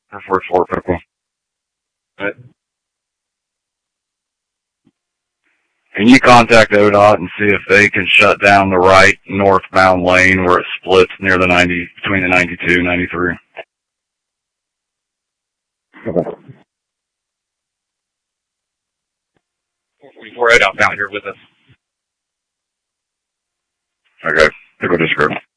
for Fort Pickle. Right. Can you contact ODOT and see if they can shut down the right northbound lane where it splits near the 90, between the 92 and 93? Okay. 44 ODOT's out here with us. Okay. Pickle District.